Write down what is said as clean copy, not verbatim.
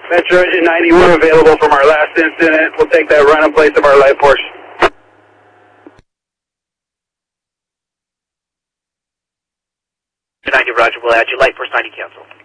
Metro Engine 90, we're available from our last incident. We'll take that run in place of our light Porsche. 90, roger, we'll add you light Porsche 90 cancel.